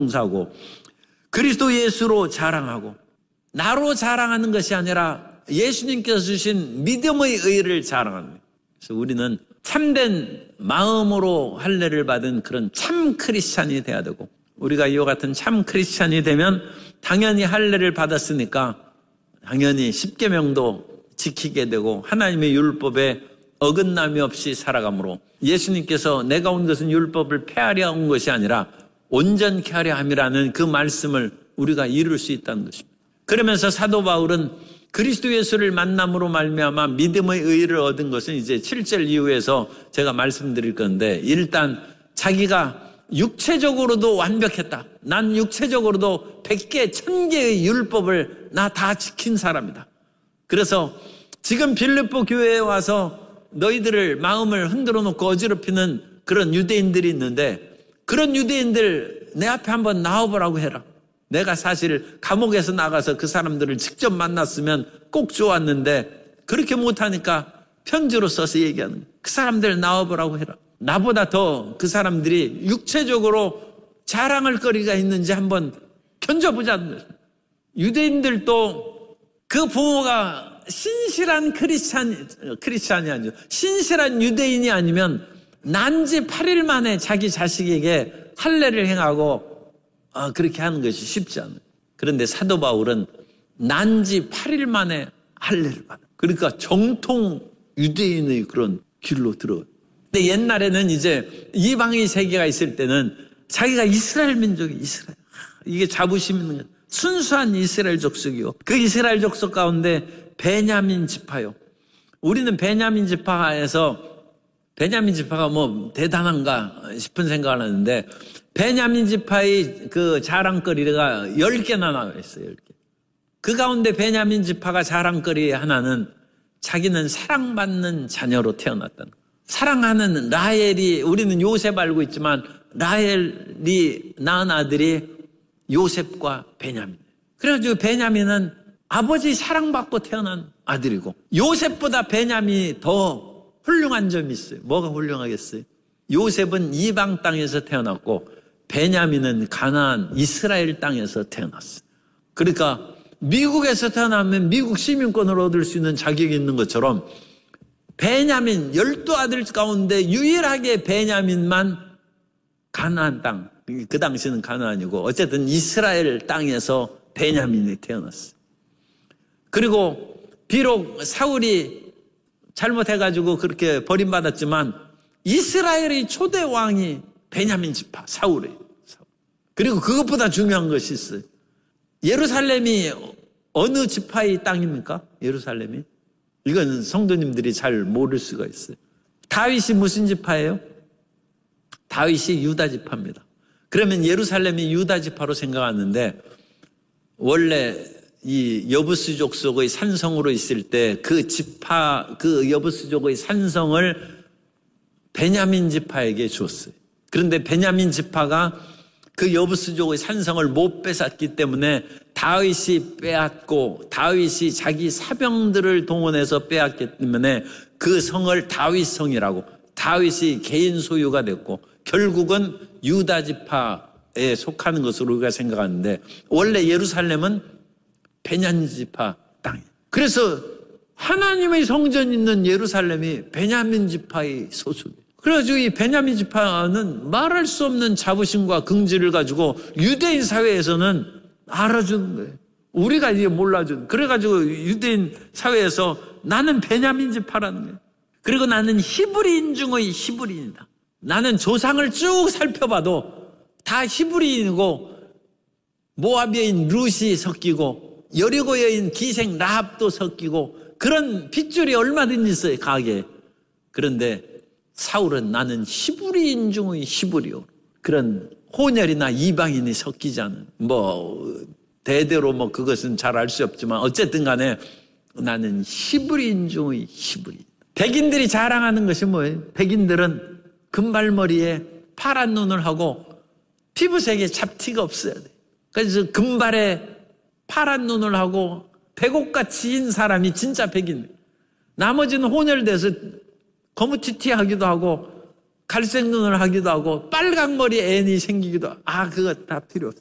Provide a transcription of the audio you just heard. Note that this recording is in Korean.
봉사하고 그리스도 예수로 자랑하고 나로 자랑하는 것이 아니라 예수님께서 주신 믿음의 의를 자랑하는 거예요. 그래서 우리는 참된 마음으로 할례를 받은 그런 참 크리스찬이 돼야 되고 우리가 이와 같은 참 크리스찬이 되면 당연히 할례를 받았으니까 당연히 십계명도 지키게 되고 하나님의 율법에 어긋남이 없이 살아가므로 예수님께서 내가 온 것은 율법을 폐하려 온 것이 아니라 온전케 하려 함이라는 그 말씀을 우리가 이룰 수 있다는 것입니다. 그러면서 사도 바울은 그리스도 예수를 만남으로 말미암아 믿음의 의를 얻은 것은 이제 7절 이후에서 제가 말씀드릴 건데 일단 자기가 육체적으로도 완벽했다. 난 육체적으로도 100개, 1000개의 율법을 나 다 지킨 사람이다. 그래서 지금 빌립보 교회에 와서 너희들을 마음을 흔들어 놓고 어지럽히는 그런 유대인들이 있는데 그런 유대인들 내 앞에 한번 나와보라고 해라. 내가 사실 감옥에서 나가서 그 사람들을 직접 만났으면 꼭 좋았는데 그렇게 못하니까 편지로 써서 얘기하는 거예요. 그 사람들 나와보라고 해라. 나보다 더 그 사람들이 육체적으로 자랑할 거리가 있는지 한번 견뎌보자는 거예요. 유대인들도 그 부모가 신실한 크리스찬이 아니죠. 신실한 유대인이 아니면 난지 8일 만에 자기 자식에게 할례를 행하고 그렇게 하는 것이 쉽지 않아요. 그런데 사도 바울은 난지 8일 만에 할례를 받아요. 그러니까 정통 유대인의 그런 길로 들어가요. 근데 옛날에는 이제 이방의 세계가 있을 때는 자기가 이스라엘 민족이 이스라엘. 이게 자부심 있는 거예요. 순수한 이스라엘 족속이요. 그 이스라엘 족속 가운데 베냐민 지파요. 우리는 베냐민 지파에서 베냐민 지파가 뭐 대단한가 싶은 생각을 하는데 베냐민 지파의 그 자랑거리가 10개나 나와 있어요. 10개. 그 가운데 베냐민 지파가 자랑거리 하나는 자기는 사랑받는 자녀로 태어났다는 거예요. 사랑하는 라헬이 우리는 요셉 알고 있지만 라헬이 낳은 아들이 요셉과 베냐민. 그래가지고 베냐민은 아버지 사랑받고 태어난 아들이고 요셉보다 베냐민이 더 훌륭한 점이 있어요. 뭐가 훌륭하겠어요? 요셉은 이방 땅에서 태어났고 베냐민은 가나안 이스라엘 땅에서 태어났어요. 그러니까 미국에서 태어나면 미국 시민권을 얻을 수 있는 자격이 있는 것처럼 베냐민 12아들 가운데 유일하게 베냐민만 가나안 땅, 그 당시는 가나안이고 어쨌든 이스라엘 땅에서 베냐민이 태어났어요. 그리고 비록 사울이 잘못해가지고 그렇게 버림받았지만 이스라엘의 초대 왕이 베냐민 지파 사울이에요. 그리고 그것보다 중요한 것이 있어요. 예루살렘이 어느 지파의 땅입니까? 예루살렘이? 이건 성도님들이 잘 모를 수가 있어요. 다윗이 무슨 지파예요? 다윗이 유다 지파입니다. 그러면 예루살렘이 유다 지파로 생각하는데 원래 이 여부스족 속의 산성으로 있을 때 그 지파, 그 여부스족의 산성을 베냐민 지파에게 줬어요. 그런데 베냐민 지파가 그 여부스족의 산성을 못 뺏었기 때문에 다윗이 빼앗고 다윗이 자기 사병들을 동원해서 빼앗기 때문에 그 성을 다윗성이라고 다윗이 개인 소유가 됐고 결국은 유다 지파에 속하는 것으로 우리가 생각하는데 원래 예루살렘은 베냐민 지파 땅이에요. 그래서 하나님의 성전 있는 예루살렘이 베냐민 지파의 소속이에요. 그래가지고 이 베냐민 지파는 말할 수 없는 자부심과 긍지를 가지고 유대인 사회에서는 알아주는 거예요. 우리가 이게 몰라주는. 그래가지고 유대인 사회에서 나는 베냐민 지파라는 거예요. 그리고 나는 히브리인 중의 히브리인이다. 나는 조상을 쭉 살펴봐도 다 히브리인이고 모압 여인 룻이 섞이고 여리고 여인 기생 라합도 섞이고 그런 핏줄이 얼마든지 있어요. 가게에. 그런데 사울은 나는 히브리인 중의 히브리요. 그런 혼혈이나 이방인이 섞이지 않은 대대로 그것은 잘 알 수 없지만 어쨌든 간에 나는 히브리인 중의 히브리인. 백인들이 자랑하는 것이 뭐예요? 백인들은 금발머리에 파란 눈을 하고 피부색에 잡티가 없어야 돼. 그래서 금발에 파란 눈을 하고 백옥같이 인 사람이 진짜 백인. 나머지는 혼혈돼서 거무튀튀하기도 하고 갈색 눈을 하기도 하고 빨강머리 애인이 생기기도 하고 그거 다 필요 없어요.